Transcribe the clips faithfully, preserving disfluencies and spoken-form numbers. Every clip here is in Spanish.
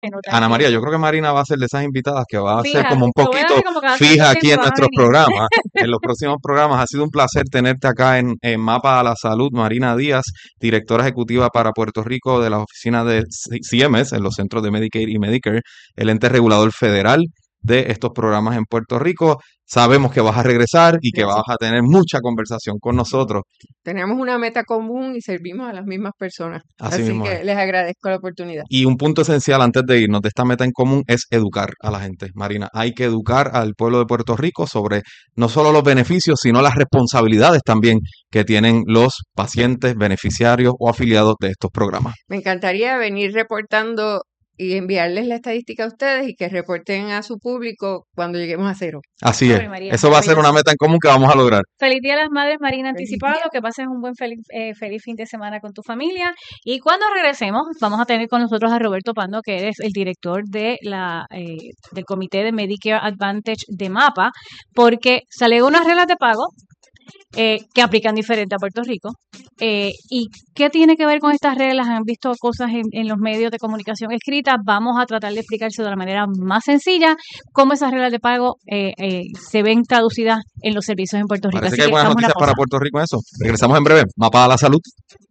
Ana María, yo creo que Marina va a ser de esas invitadas que va a Fija, ser como un te voy a poquito decir como que va a ser fija aquí tiempo, en vas a nuestros venir. programas, en los próximos programas. Ha sido un placer tenerte acá en, en Mapa a la Salud. Marina Díaz, directora ejecutiva para Puerto Rico de la oficina de C M S, en los centros de Medicaid y Medicare, el ente regulador federal de estos programas en Puerto Rico. Sabemos que vas a regresar y que Gracias. vas a tener mucha conversación con nosotros. Tenemos una meta común y servimos a las mismas personas. Así Así mismo que es. les agradezco la oportunidad. Y un punto esencial antes de irnos de esta meta en común es educar a la gente, Marina. Hay que educar al pueblo de Puerto Rico sobre no solo los beneficios, sino las responsabilidades también que tienen los pacientes, beneficiarios o afiliados de estos programas. Me encantaría venir reportando y enviarles la estadística a ustedes y que reporten a su público cuando lleguemos a cero. Así es. Ave María, Eso va a ser una maravilloso. meta en común que vamos a lograr. Feliz Día de las Madres, Marina, Feliz anticipado, día. que pases un buen feliz, eh, feliz fin de semana con tu familia. Y cuando regresemos, vamos a tener con nosotros a Roberto Pando, que es el director de la eh, del Comité de Medicare Advantage de MAPA, porque salen unas reglas de pago eh, que aplican diferente a Puerto Rico. Eh, ¿Y qué tiene que ver con estas reglas? ¿Han visto cosas en, en los medios de comunicación escritas? Vamos a tratar de explicarse de la manera más sencilla cómo esas reglas de pago eh, eh, se ven traducidas en los servicios en Puerto Rico. Parece Así que hay buenas vamos a una noticias para pausa. Puerto Rico en eso. Regresamos en breve. Mapa a la Salud.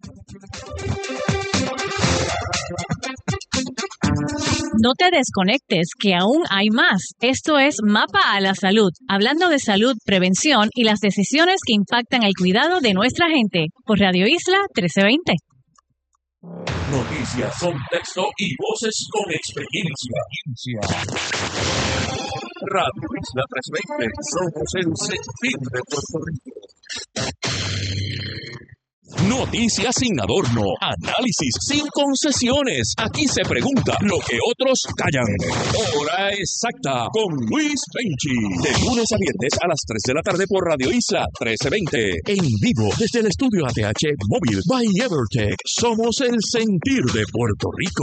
No te desconectes, que aún hay más. Esto es Mapa a la Salud, hablando de salud, prevención y las decisiones que impactan el cuidado de nuestra gente, por Radio Isla trece veinte. Noticias, contexto y voces con experiencia. Radio Isla trescientos veinte, somos el sentir de Puerto Rico. Noticias sin adorno, análisis sin concesiones. Aquí se pregunta lo que otros callan. Hora exacta con Luis Penchi. De lunes a viernes a las tres de la tarde por Radio Isla trece veinte. En vivo desde el estudio A T H Móvil by Evertech. Somos el sentir de Puerto Rico.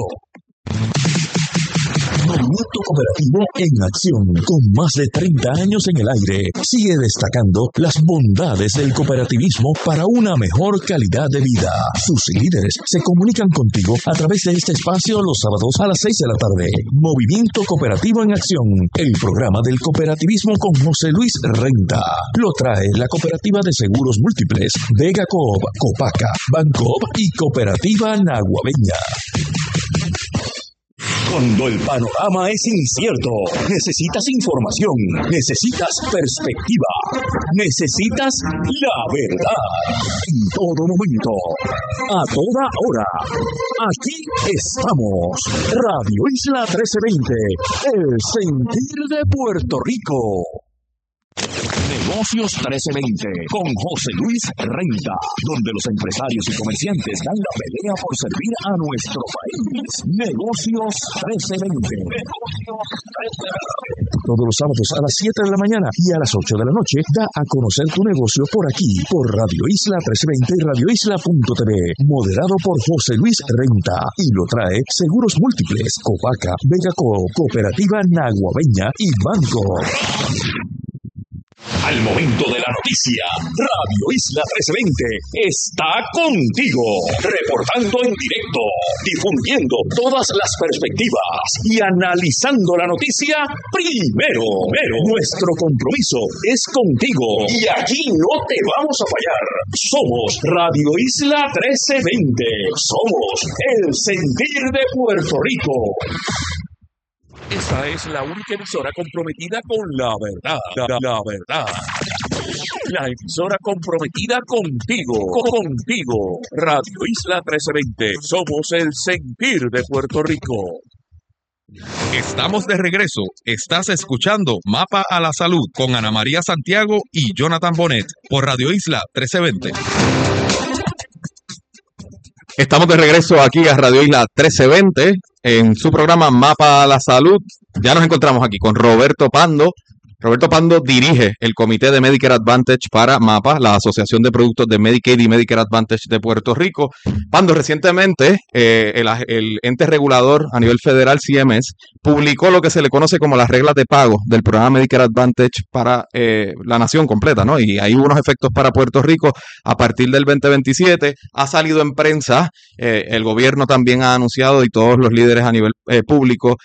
Movimiento Cooperativo en acción, con más de treinta años en el aire, sigue destacando las bondades del cooperativismo para una mejor calidad de vida. Sus líderes se comunican contigo a través de este espacio los sábados a las seis de la tarde. Movimiento Cooperativo en acción, el programa del cooperativismo con José Luis Renta. Lo trae la Cooperativa de Seguros Múltiples, Vega Coop, Copaca, Bancoop y Cooperativa Naguabeña. Cuando el panorama es incierto, necesitas información, necesitas perspectiva, necesitas la verdad. En todo momento, a toda hora, aquí estamos. Radio Isla trece veinte, el sentir de Puerto Rico. Negocios trece veinte con José Luis Renta, donde los empresarios y comerciantes dan la pelea por servir a nuestro país. Negocios trece veinte. Todos los sábados a las siete de la mañana y a las ocho de la noche da a conocer tu negocio por aquí, por Radio Isla trescientos veinte y Radio Isla punto t v, moderado por José Luis Renta, y lo trae Seguros Múltiples, Copaca, Vega Coop, Cooperativa Naguabeña y Banco. Al momento de la noticia, Radio Isla trece veinte está contigo, reportando en directo, difundiendo todas las perspectivas y analizando la noticia primero. Pero nuestro compromiso es contigo y aquí no te vamos a fallar. Somos Radio Isla trece veinte, somos el sentir de Puerto Rico. Esta es la única emisora comprometida con la verdad, la, la verdad. La emisora comprometida contigo, contigo. Radio Isla trece veinte, somos el sentir de Puerto Rico. Estamos de regreso. Estás escuchando Mapa a la Salud con Ana María Santiago y Jonathan Bonet por Radio Isla trece veinte. Estamos de regreso aquí a Radio Isla trece veinte en su programa Mapa a la Salud. Ya nos encontramos aquí con Roberto Pando, Roberto Pando dirige el Comité de Medicare Advantage para MAPA, la Asociación de Productos de Medicaid y Medicare Advantage de Puerto Rico. Pando, recientemente eh, el, el ente regulador a nivel federal, C M S, publicó lo que se le conoce como las reglas de pago del programa Medicare Advantage para eh, la nación completa, ¿no? Y hay unos efectos para Puerto Rico a partir del veinte veintisiete. Ha salido en prensa, eh, el gobierno también ha anunciado y todos los líderes a nivel eh, público